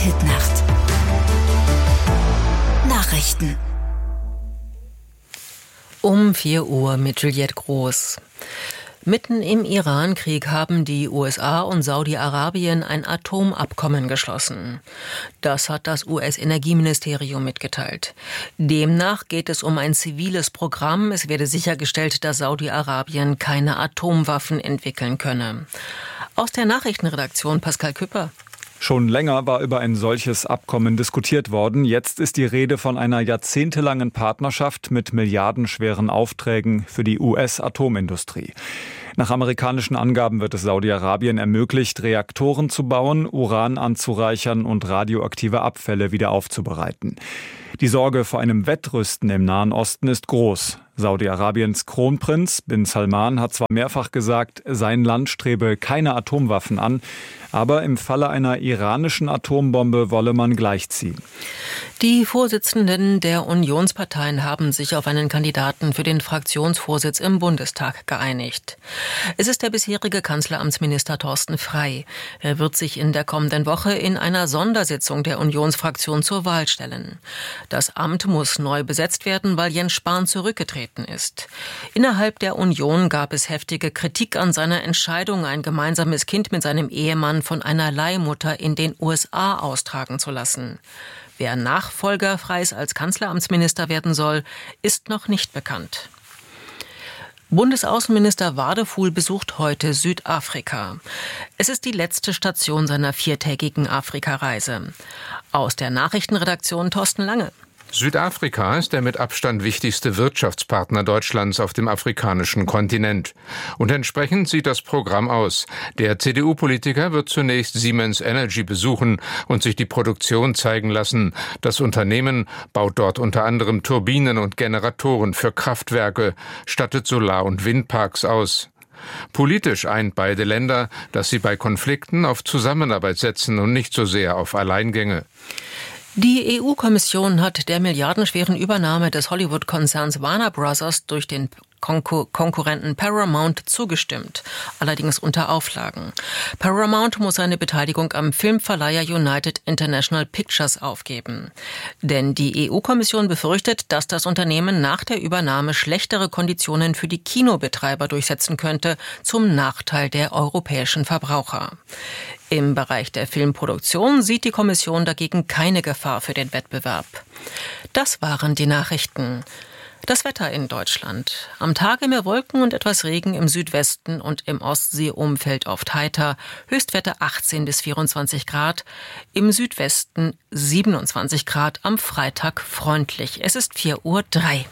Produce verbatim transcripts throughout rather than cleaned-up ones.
Hitnacht. Nachrichten. Um vier Uhr mit Juliette Groß. Mitten im Iran-Krieg haben die U S A und Saudi-Arabien ein Atomabkommen geschlossen. Das hat das U S-Energieministerium mitgeteilt. Demnach geht es um ein ziviles Programm. Es werde sichergestellt, dass Saudi-Arabien keine Atomwaffen entwickeln könne. Aus der Nachrichtenredaktion Pascal Küpper. Schon länger war über ein solches Abkommen diskutiert worden. Jetzt ist die Rede von einer jahrzehntelangen Partnerschaft mit milliardenschweren Aufträgen für die U S-Atomindustrie. Nach amerikanischen Angaben wird es Saudi-Arabien ermöglicht, Reaktoren zu bauen, Uran anzureichern und radioaktive Abfälle wieder aufzubereiten. Die Sorge vor einem Wettrüsten im Nahen Osten ist groß. Saudi-Arabiens Kronprinz bin Salman hat zwar mehrfach gesagt, sein Land strebe keine Atomwaffen an, aber im Falle einer iranischen Atombombe wolle man gleichziehen. Die Vorsitzenden der Unionsparteien haben sich auf einen Kandidaten für den Fraktionsvorsitz im Bundestag geeinigt. Es ist der bisherige Kanzleramtsminister Thorsten Frey. Er wird sich in der kommenden Woche in einer Sondersitzung der Unionsfraktion zur Wahl stellen. Das Amt muss neu besetzt werden, weil Jens Spahn zurückgetreten ist. Innerhalb der Union gab es heftige Kritik an seiner Entscheidung, ein gemeinsames Kind mit seinem Ehemann von einer Leihmutter in den U S A austragen zu lassen. Wer Nachfolger Freys als Kanzleramtsminister werden soll, ist noch nicht bekannt. Bundesaußenminister Wadefuhl besucht heute Südafrika. Es ist die letzte Station seiner viertägigen Afrikareise. Aus der Nachrichtenredaktion Thorsten Lange. Südafrika ist der mit Abstand wichtigste Wirtschaftspartner Deutschlands auf dem afrikanischen Kontinent. Und entsprechend sieht das Programm aus. Der C D U-Politiker wird zunächst Siemens Energy besuchen und sich die Produktion zeigen lassen. Das Unternehmen baut dort unter anderem Turbinen und Generatoren für Kraftwerke, stattet Solar- und Windparks aus. Politisch eint beide Länder, dass sie bei Konflikten auf Zusammenarbeit setzen und nicht so sehr auf Alleingänge. Die E U-Kommission hat der milliardenschweren Übernahme des Hollywood-Konzerns Warner Bros. Durch den Konkur- Konkurrenten Paramount zugestimmt, allerdings unter Auflagen. Paramount muss seine Beteiligung am Filmverleiher United International Pictures aufgeben. Denn die E U-Kommission befürchtet, dass das Unternehmen nach der Übernahme schlechtere Konditionen für die Kinobetreiber durchsetzen könnte, zum Nachteil der europäischen Verbraucher. Im Bereich der Filmproduktion sieht die Kommission dagegen keine Gefahr für den Wettbewerb. Das waren die Nachrichten. Das Wetter in Deutschland. Am Tage mehr Wolken und etwas Regen im Südwesten und im Ostseeumfeld oft heiter. Höchstwerte achtzehn bis vierundzwanzig Grad. Im Südwesten siebenundzwanzig Grad. Am Freitag freundlich. Es ist vier Uhr drei.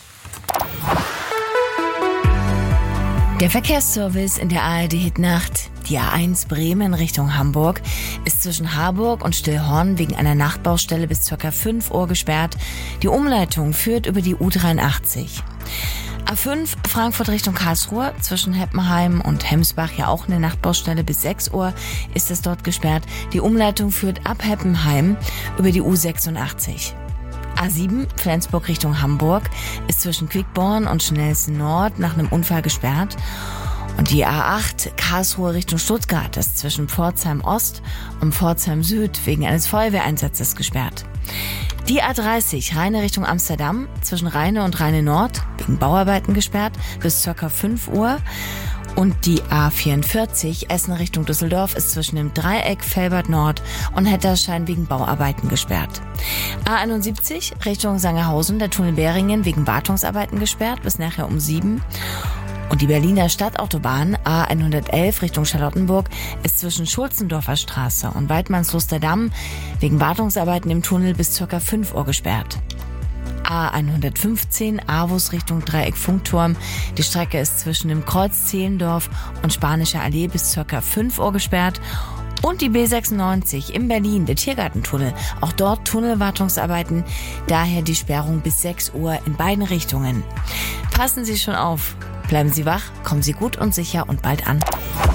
Der Verkehrsservice in der A R D Hitnacht. Die A eins Bremen Richtung Hamburg ist zwischen Harburg und Stillhorn wegen einer Nachtbaustelle bis ca. fünf Uhr gesperrt. Die Umleitung führt über die U dreiundachtzig. A fünf Frankfurt Richtung Karlsruhe zwischen Heppenheim und Hemsbach, ja auch eine Nachtbaustelle bis sechs Uhr ist es dort gesperrt. Die Umleitung führt ab Heppenheim über die U sechsundachtzig. A sieben Flensburg Richtung Hamburg ist zwischen Quickborn und Schnellsen Nord nach einem Unfall gesperrt. Und die A acht Karlsruhe Richtung Stuttgart ist zwischen Pforzheim Ost und Pforzheim Süd wegen eines Feuerwehreinsatzes gesperrt. Die A dreißig Rheine Richtung Amsterdam zwischen Rheine und Rheine Nord wegen Bauarbeiten gesperrt bis ca. fünf Uhr. Und die A vierundvierzig Essen Richtung Düsseldorf ist zwischen dem Dreieck Velbert Nord und Hetterschein wegen Bauarbeiten gesperrt. A einundsiebzig Richtung Sangerhausen, der Tunnel Beringen wegen Wartungsarbeiten gesperrt bis nachher um sieben. Und die Berliner Stadtautobahn A hundertelf Richtung Charlottenburg ist zwischen Schulzendorfer Straße und Weidmannsluster Damm wegen Wartungsarbeiten im Tunnel bis ca. fünf Uhr gesperrt. A hundertfünfzehn Avus Richtung Dreieck Funkturm. Die Strecke ist zwischen dem Kreuz Zehlendorf und Spanischer Allee bis ca. fünf Uhr gesperrt. Und die B sechsundneunzig in Berlin, der Tiergartentunnel. Auch dort Tunnelwartungsarbeiten, daher die Sperrung bis sechs Uhr in beiden Richtungen. Passen Sie schon auf. Bleiben Sie wach, kommen Sie gut und sicher und bald an.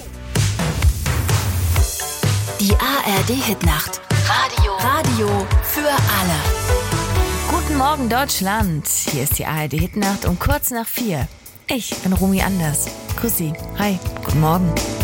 Die A R D Hitnacht. Radio. Radio für alle. Guten Morgen Deutschland. Hier ist die A R D Hitnacht um kurz nach vier. Ich bin Rumi Anders. Grüß Sie. Hi. Guten Morgen.